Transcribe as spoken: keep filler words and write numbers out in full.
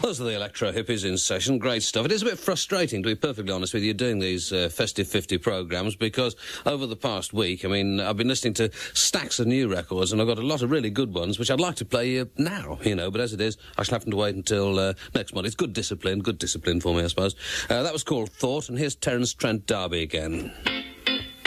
Those are the Electro Hippies in session. Great stuff. It is a bit frustrating, to be perfectly honest with you, doing these uh, Festive fifty programmes, because over the past week, I mean, I've been listening to stacks of new records, and I've got a lot of really good ones, which I'd like to play uh, now, you know, but as it is, I shall have to wait until uh, next month. It's good discipline, good discipline for me, I suppose. Uh, that was called Thought, and here's Terence Trent D'Arby again.